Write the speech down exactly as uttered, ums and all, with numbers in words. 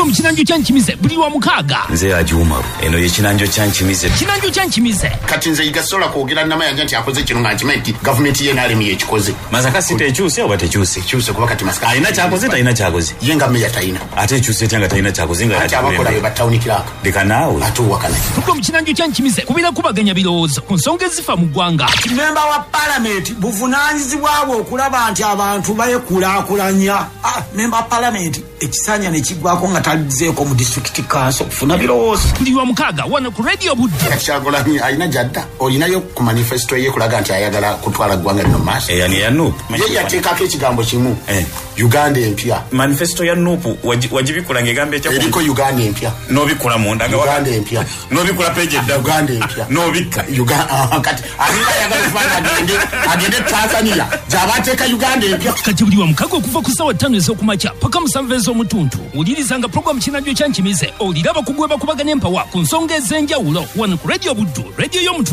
Tuko mchinanjo chanchimize buli wa mukaga. Nze ajuma eno ye chinanjo chanchimize. Chinanjo chanchimize. Kati nze igasola kwogera nama yanje nti akoze kino ngachimenti government ye nali miye kikoze. Masaka site ekyuse obate kyuse. Kyuse kuba kati masaka. Aina kyakoze ta ina kyakoze. Yenga meya taina. Ate kyuse tyanga taina kyakoze nga ati abakola be batawuni kiraka. Deka nawe. Atu wakana. Tuko mchinanjo chanchimize kubira kubaganya birozo ku nsonga ezifa mu ggwanga. Member wa parliament buvunanyizibwabo okulaba nti abantu bayekulakulanya. Ah, member wa parliament ekisanya ne kigwako nga talizeeko mu district council kufuna birozo. Buli wa mukaga wana ku radio budde. Kyagolanyi alina jadda. Olinayo ku manifesto ye kulaga nti ayagala kutwala ggwanga lino maaso. Eh yani ya Nuupu. Ye yateekako ekigambo kimu. Eh. Uganda empya. Manifesto ya Nuupu wajibikula ngegambe ekya. Eriko Uganda empya. Nobikula munda nga Uganda empya. Nobikula page edda Uganda empya. Nobika Uganda kati alina yagala kufanya agende agende Tanzania. Jabateeka Uganda empya. Kati buli wa mukaga okuva ku sawa ttaano ez'okumakya paka musanvu ez'omutuntu. Ulirizanga program chinanjo chanchimize oliraba kugweba kubaganya empawa ku nsonga ez'enjawulo wano ku radio buddu radio y'omutuntu.